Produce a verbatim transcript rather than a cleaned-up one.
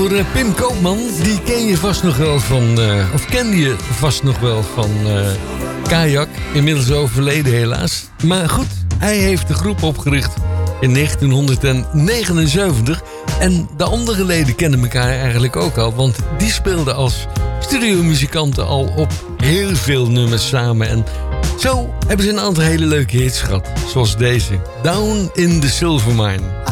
door uh, Pim Koopman. Die ken je vast nog wel van... Uh, of kende je vast nog wel van uh, Kajak. Inmiddels overleden helaas. Maar goed, hij heeft de groep opgericht in negentienhonderdnegenenzeventig. En de andere leden kennen elkaar eigenlijk ook al. Want die speelden als studiomuzikanten al op heel veel nummers samen. En zo hebben ze een aantal hele leuke hits gehad. Zoals deze. Down in the Silver Mine.